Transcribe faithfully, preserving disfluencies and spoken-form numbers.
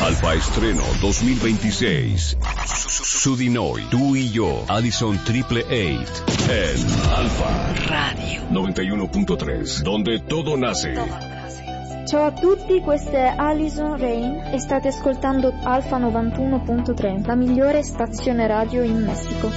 Alfa Estreno dos mil veintiséis. Sudinoy, tú y yo, Allison Triple Eight. En Alfa Radio noventa y uno punto tres, donde todo nace. Ciao a tutti, questa è Alison Rain e state ascoltando Alfa novantuno punto tre, la migliore stazione radio in Messico.